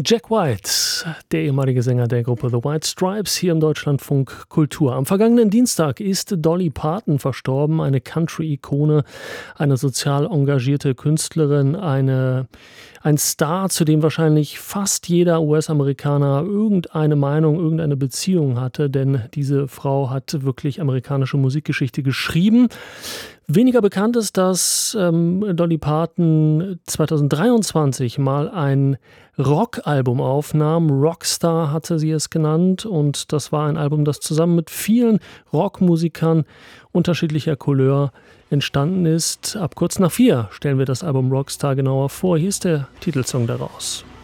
Jack White, der ehemalige Sänger der Gruppe The White Stripes, hier im Deutschlandfunk Kultur. Am vergangenen Dienstag ist Dolly Parton verstorben, eine Country-Ikone, eine sozial engagierte Künstlerin, ein Star, zu dem wahrscheinlich fast jeder US-Amerikaner irgendeine Meinung, irgendeine Beziehung hatte, denn diese Frau hat wirklich amerikanische Musikgeschichte geschrieben. Weniger bekannt ist, dass Dolly Parton 2023 mal ein Rockalbum aufnahm. Rockstar hatte sie es genannt, und das war ein Album, das zusammen mit vielen Rockmusikern unterschiedlicher Couleur entstanden ist. Ab kurz nach 4 stellen wir das Album Rockstar genauer vor. Hier ist der Titelsong daraus.